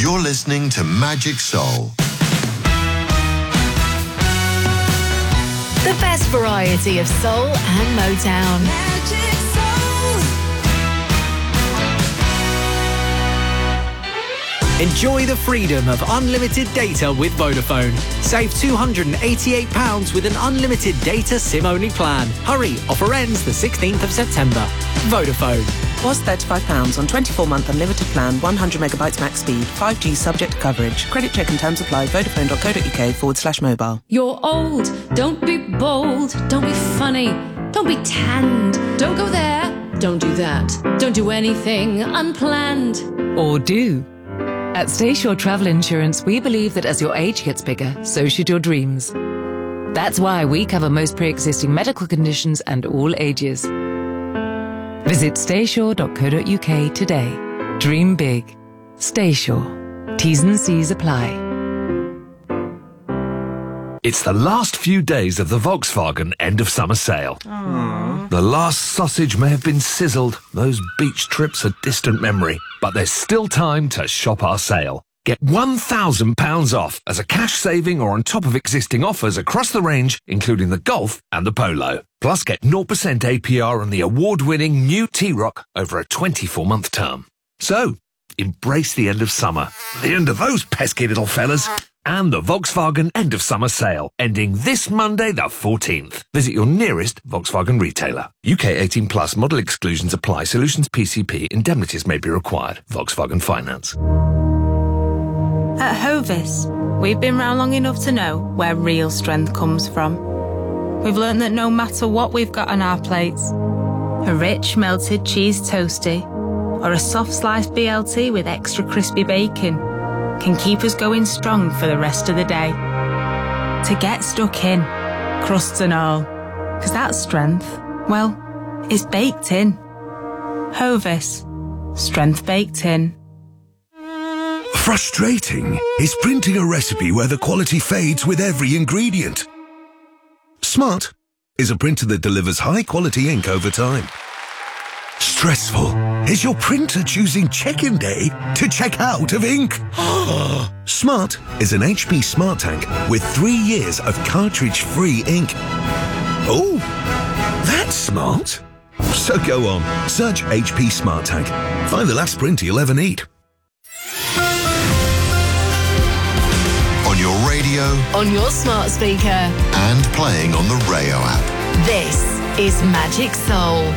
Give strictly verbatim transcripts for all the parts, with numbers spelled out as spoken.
You're listening to Magic Soul. The best variety of soul and Motown. Magic Soul. Enjoy the freedom of unlimited data with Vodafone. Save two hundred eighty-eight pounds with an unlimited data SIM-only plan. Hurry, offer ends the sixteenth of September. Vodafone. Was thirty-five pounds on twenty-four month unlimited plan, one hundred megabytes max speed, five G subject to coverage. Credit check and terms apply. Vodafone.co.uk forward slash mobile. You're old, don't be bold, don't be funny, don't be tanned, don't go there, don't do that, don't do anything unplanned. Or do. At Stayshore Travel Insurance, we believe that as your age gets bigger, so should your dreams. That's why we cover most pre-existing medical conditions and all ages. Visit stayshore dot co dot uk today. Dream big. Stayshore. T's and C's apply. It's the last few days of the Volkswagen end of summer sale. Aww. The last sausage may have been sizzled. Those beach trips are distant memory. But there's still time to shop our sale. Get one thousand pounds off as a cash saving or on top of existing offers across the range, including the Golf and the Polo. Plus get zero percent A P R on the award-winning new T-Roc over a twenty-four month term. So, embrace the end of summer, the end of those pesky little fellas, and the Volkswagen end of summer sale, ending this Monday the fourteenth. Visit your nearest Volkswagen retailer. U K eighteen plus, model exclusions apply. Solutions P C P. Indemnities may be required. Volkswagen Finance. At Hovis, we've been round long enough to know where real strength comes from. We've learned that no matter what we've got on our plates, a rich melted cheese toasty or a soft sliced B L T with extra crispy bacon can keep us going strong for the rest of the day. To get stuck in, crusts and all, because that strength, well, is baked in. Hovis, strength baked in. Frustrating is printing a recipe where the quality fades with every ingredient. Smart is a printer that delivers high-quality ink over time. Stressful is your printer choosing check-in day to check out of ink. Smart is an H P Smart Tank with three years of cartridge-free ink. Oh, that's smart. So go on, search H P Smart Tank. Find the last printer you'll ever need. On your radio, on your smart speaker, and playing on the Rayo app. This is Magic Soul.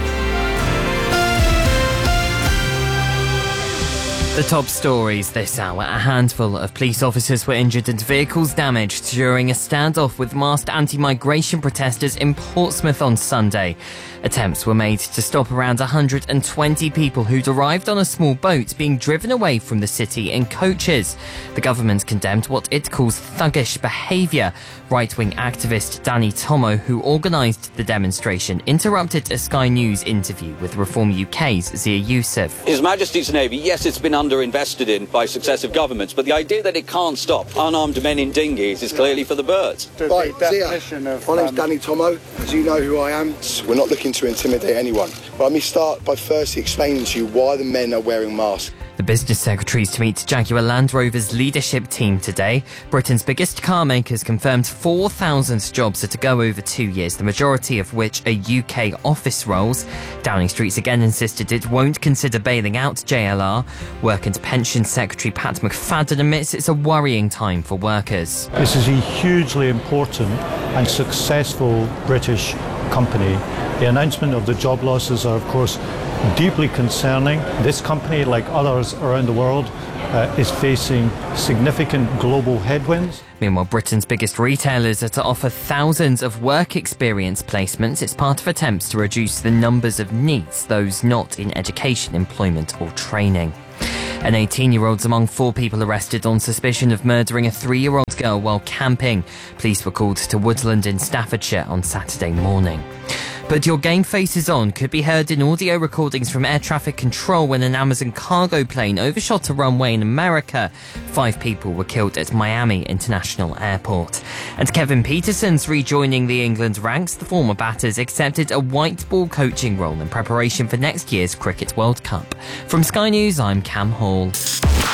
The top stories this hour. A handful of police officers were injured and vehicles damaged during a standoff with masked anti-migration protesters in Portsmouth on Sunday. Attempts were made to stop around one hundred twenty people who'd arrived on a small boat being driven away from the city in coaches. The government condemned what it calls thuggish behaviour. Right-wing activist Danny Tomo, who organised the demonstration, interrupted a Sky News interview with Reform U K's Zia Youssef. His Majesty's Navy, yes, it's been underinvested in by successive governments, but the idea that it can't stop unarmed men in dinghies is clearly for the birds. Right, Zia, my name's Danny Tomo, as you know who I am. We're not looking to intimidate anyone. But let me start by firstly explaining to you why the men are wearing masks. The business secretary's to meet Jaguar Land Rover's leadership team today. Britain's biggest car makers confirmed four thousand jobs are to go over two years, the majority of which are U K office roles. Downing Street's again insisted it won't consider bailing out J L R. Work and Pension Secretary Pat McFadden admits it's a worrying time for workers. This is a hugely important and successful British company. The announcement of the job losses are, of course, deeply concerning. This company, like others around the world, uh, is facing significant global headwinds. Meanwhile, Britain's biggest retailers are to offer thousands of work experience placements. It's part of attempts to reduce the numbers of NEETs, those not in education, employment or training. An eighteen-year-old's among four people arrested on suspicion of murdering a three-year-old girl while camping. Police were called to Woodland in Staffordshire on Saturday morning. But Your Game Faces On could be heard in audio recordings from air traffic control when an Amazon cargo plane overshot a runway in America. Five people were killed at Miami International Airport. And Kevin Peterson's rejoining the England ranks. The former batter's accepted a white ball coaching role in preparation for next year's Cricket World Cup. From Sky News, I'm Cam Hall.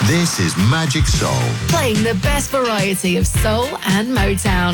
This is Magic Soul. Playing the best variety of soul and Motown.